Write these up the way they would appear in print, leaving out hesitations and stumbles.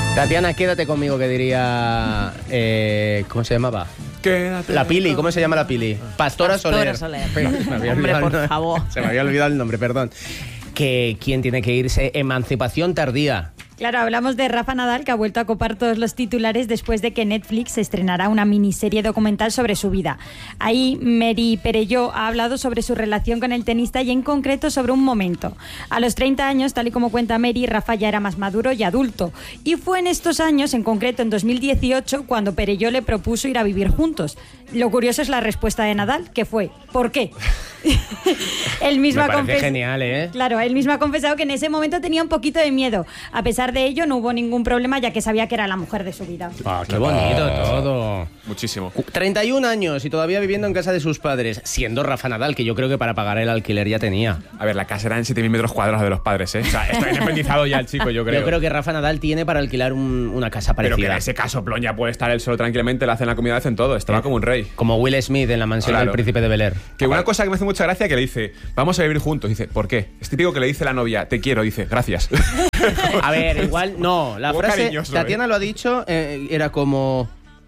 Tatiana, quédate conmigo, que diría... ¿cómo se llamaba? Quédate. La Pili, ¿cómo se llama la Pili? Pastora Soler. Hombre, por favor. Se me había olvidado el nombre, perdón. Que ¿quién tiene que irse? Emancipación tardía. Claro, hablamos de Rafa Nadal, que ha vuelto a copar todos los titulares después de que Netflix estrenará una miniserie documental sobre su vida. Ahí Mary Perelló ha hablado sobre su relación con el tenista y en concreto sobre un momento. A los 30 años, tal y como cuenta Mary, Rafa ya era más maduro y adulto. Y fue en estos años, en concreto en 2018, cuando Perelló le propuso ir a vivir juntos. Lo curioso es la respuesta de Nadal, que fue ¿por qué? Él mismo Me parece genial, ¿eh? Claro, él mismo ha confesado que en ese momento tenía un poquito de miedo. A pesar de ello, no hubo ningún problema, ya que sabía que era la mujer de su vida. Ah, qué bonito todo. Muchísimo. 31 años y todavía viviendo en casa de sus padres, siendo Rafa Nadal, que yo creo que para pagar el alquiler ya tenía. A ver, la casa era en 7.000 metros cuadrados de los padres, ¿eh? O sea, está independizado ya el chico, yo creo. Yo creo que Rafa Nadal tiene para alquilar una casa parecida. Pero que en ese caso, Plon ya puede estar él solo tranquilamente, le hacen la comida, le hacen todo. Estaba como un rey. Como Will Smith en la mansión del Príncipe de Bel-Air. Que una cosa que me hace mucha gracia que le dice, vamos a vivir juntos. Dice, ¿por qué? Es típico que le dice la novia, te quiero. Dice, gracias. A ver, igual no. La frase, cariñoso, Tatiana lo ha dicho, era como...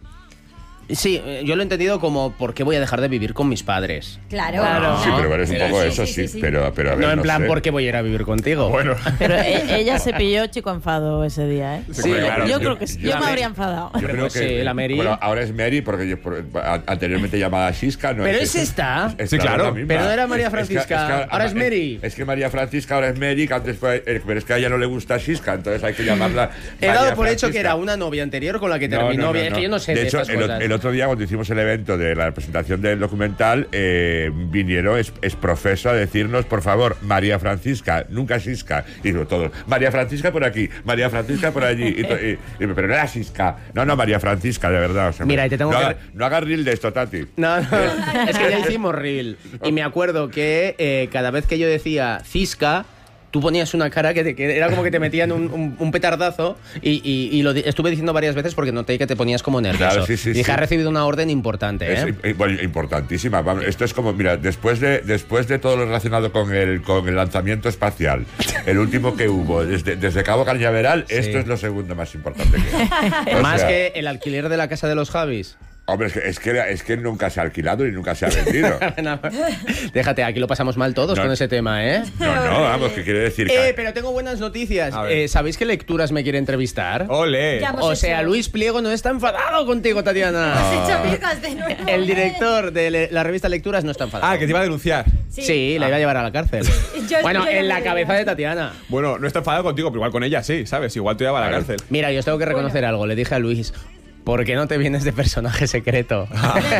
Sí, yo lo he entendido como ¿por qué voy a dejar de vivir con mis padres? Claro. Sí, pero es un poco eso, sí. Pero a ver, No en plan, sé. ¿por qué voy a ir a vivir contigo? Bueno. Pero ella se pilló chico enfado ese día, ¿eh? Sí, claro. Yo creo que sí. Yo me habría enfadado. Yo creo que sí, la Mary. Bueno, ahora es Mary porque anteriormente llamada Shiska. No Pero es esta. es Sí, claro. la misma. Pero no era María Francisca, ahora es Mary. Es que María Francisca ahora es Mary, que antes fue, pero es que a ella no le gusta Shiska, entonces hay que llamarla. He María dado por hecho que Francisca. era una novia anterior con la que terminó bien. Es que yo no sé de hecho, estas cosas. el otro día cuando hicimos el evento de la presentación del documental, vinieron es profeso a decirnos, por favor, María Francisca, nunca Shiska. Y digo todos, María Francisca por aquí, María Francisca por allí. Pero no era Shiska. No, María Francisca, de verdad. O sea, Mira, y te tengo no hagas reel de esto, Tati. No, es que ya hicimos reel. Y me acuerdo que cada vez que yo decía Cisca, tú ponías una cara que era como que te metían un petardazo y lo estuve diciendo varias veces porque noté que te ponías como nervioso. Claro, sí, y dije, ha recibido una orden importante, ¿eh? Bueno, importantísima. Vamos, esto es como, mira, después de todo lo relacionado con el lanzamiento espacial, el último que hubo, desde Cabo Cañaveral, esto es lo segundo más importante que hay. Más que el alquiler de la casa de los Javis. Hombre, es que nunca se ha alquilado y nunca se ha vendido. No, déjate, aquí lo pasamos mal todos con ese tema, ¿eh? No, vamos, que quiere decir que... Pero tengo buenas noticias. A ver. ¿Sabéis que Lecturas me quiere entrevistar? ¡Ole! Ya hemos O sea, hecho. Luis Pliego no está enfadado contigo, Tatiana. Has hecho amigas de nuevo. El director de la revista Lecturas no está enfadado. Ah, que te iba a denunciar. Sí, la iba a llevar a la cárcel. Bueno, yo en la me cabeza diría. de Tatiana. Bueno, no está enfadado contigo, pero igual con ella sí, ¿sabes? Igual te lleva a la cárcel. Mira, yo os tengo que reconocer algo. Le dije a Luis, ¿por qué no te vienes de personaje secreto? Bueno, o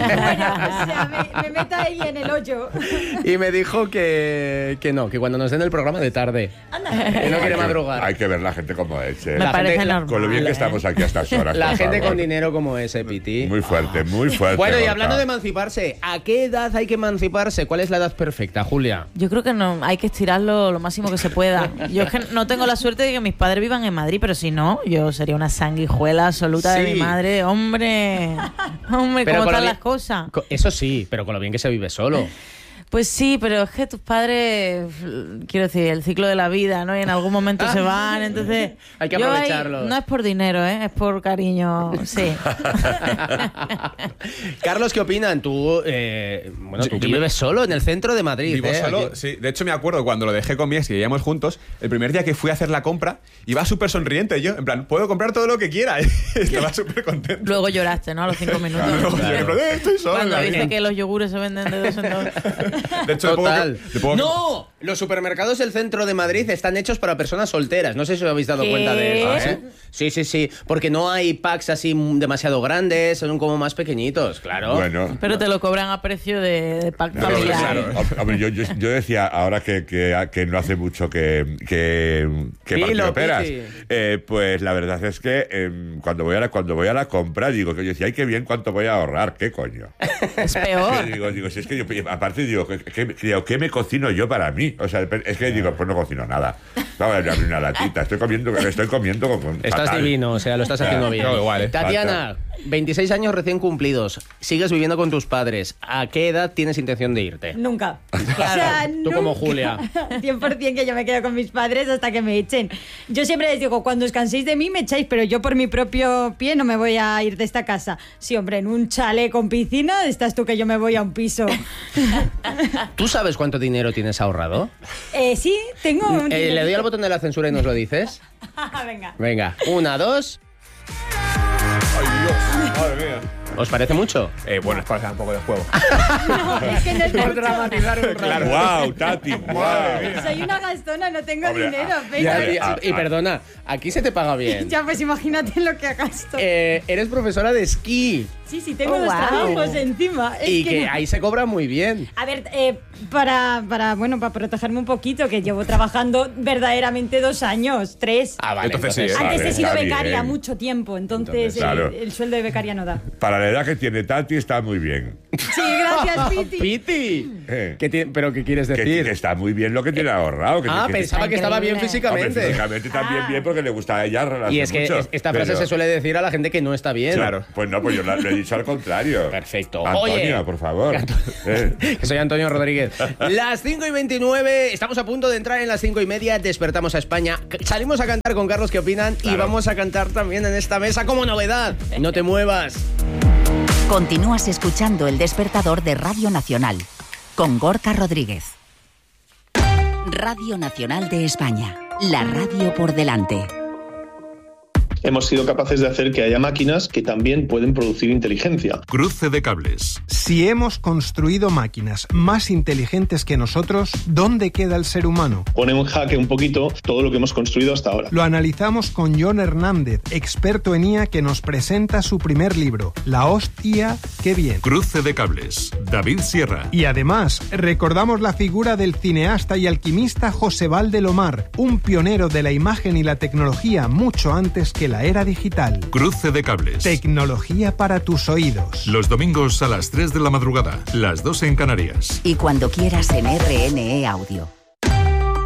sea, me meto ahí en el hoyo. Y me dijo que no, que cuando nos den el programa de tarde. Que no quiere madrugar. Hay que ver la gente como es. Me La parece gente- normal. Con lo bien que ¿eh? estamos aquí a estas horas. La por gente favor. con dinero como ese, Piti. Muy fuerte, muy fuerte. Bueno, y Gorka. hablando de emanciparse, ¿a qué edad hay que emanciparse? ¿Cuál es la edad perfecta, Julia? Yo creo que no, hay que estirarlo lo máximo que se pueda. Yo es que no tengo la suerte de que mis padres vivan en Madrid, pero si no, yo sería una sanguijuela absoluta de Sí. mi madre. Hombre, ¿cómo con lo están bien- las cosas? Eso sí, pero con lo bien que se vive solo. Pues sí, pero es que tus padres, quiero decir, el ciclo de la vida, ¿no? Y en algún momento se van, entonces... Hay que yo ahí aprovecharlos. no es por dinero, ¿eh? Es por cariño, sí. Carlos, ¿qué opinan? Tú, bueno, tú Yo vives solo en el centro de Madrid. Vivo solo, Aquí. sí. De hecho, me acuerdo cuando lo dejé con mi ex, que vivíamos juntos, el primer día que fui a hacer la compra, iba súper sonriente. Yo, en plan, puedo comprar todo lo que quiera. Estaba súper contento. Luego lloraste, ¿no? A los 5 minutos. Yo, en plan, estoy solo. Cuando en la dice vida". que los yogures se venden de dos en dos. De hecho, Total. supongo que- ¡No! Los supermercados del centro de Madrid están hechos para personas solteras. No sé si os habéis dado ¿Qué? cuenta de eso, ¿eh? Sí. Porque no hay packs así demasiado grandes, son como más pequeñitos, claro. Bueno. Pero te lo cobran a precio de pack No, familiar. claro. Hombre, yo decía ahora que no hace mucho que Pilo, peras. Piti. Pues la verdad es que cuando voy a la compra digo que yo decía, ay, qué bien, cuánto voy a ahorrar, qué coño. Es peor. Digo, si es que yo, aparte digo, ¿qué me cocino yo para mí? mí, o sea, es que digo, pues no cocino nada. Vamos a abrir una latita, estoy comiendo Estás fatal. divino, o sea, lo estás haciendo bien. No, igual, ¿eh? Tatiana, 26 años recién cumplidos, sigues viviendo con tus padres. ¿A qué edad tienes intención de irte? Nunca. Claro, O sea, tú como nunca. Julia. 100% que yo me quedo con mis padres hasta que me echen. Yo siempre les digo, cuando os canséis de mí me echáis, pero yo por mi propio pie no me voy a ir de esta casa. Sí, hombre, en un chalet con piscina, estás tú que yo me voy a un piso. ¿Tú sabes cuánto dinero tienes ahorrado? Sí, tengo un... Le doy al botón de la censura y nos lo dices. Venga. Venga, 1, 2. Ay, Dios. Madre mía. ¿Os parece mucho? Bueno, es para hacer un poco de juego. No, es que no es Por mucho. dramatizar un rato. ¡Wow, Tati! ¡Wow! Soy una gastona, no tengo Hombre, dinero. Ya, Venga. y perdona, aquí se te paga bien. Ya, pues imagínate lo que gasto. Eres profesora de esquí Sí, tengo Oh, dos wow. trabajos encima. Es y que que no. ahí se cobra muy bien. A ver, para protegerme un poquito, que llevo trabajando verdaderamente 2 años, 3. Ah, vale. Entonces sí, Vale, Antes he sido está becaria bien. mucho tiempo, entonces Claro. el sueldo de becaria no da. Para la edad que tiene Tati está muy bien. Sí, gracias, Piti. Piti. Eh. ¿Pero qué quieres Que decir? está muy bien lo que tiene ahorrado. Pensaba que estaba bien Increíble. físicamente. Hombre, físicamente también bien porque le gusta a ella relajarse Y es que mucho, esta frase pero- se suele decir a la gente que no está bien. Claro. Pues no, pues yo lo he dicho al contrario. Perfecto. Antonia, Oye. por favor. Que soy Antonio Rodríguez. Las 5:29, estamos a punto de entrar en las 5:30, despertamos a España. Salimos a cantar con Carlos, ¿qué opinan? Y Claro. vamos a cantar también en esta mesa como novedad. No te muevas. Continúas escuchando El Despertador de Radio Nacional con Gorka Rodríguez. Radio Nacional de España, la radio por delante. Hemos sido capaces de hacer que haya máquinas que también pueden producir inteligencia. Cruce de cables. Si hemos construido máquinas más inteligentes que nosotros, ¿dónde queda el ser humano? Pone en jaque un poquito todo lo que hemos construido hasta ahora. Lo analizamos con John Hernández, experto en IA, que nos presenta su primer libro, La hostia, qué bien. Cruce de cables. David Sierra. Y además, recordamos la figura del cineasta y alquimista José Valdelomar, un pionero de la imagen y la tecnología mucho antes que la era digital. Cruce de cables. Tecnología para tus oídos. Los domingos a las 3 de la madrugada, las 2 en Canarias. Y cuando quieras en RNE Audio.